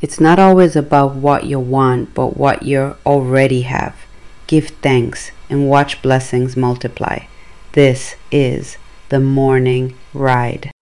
It's not always about what you want, but what you already have. Give thanks and watch blessings multiply. This is the morning ride.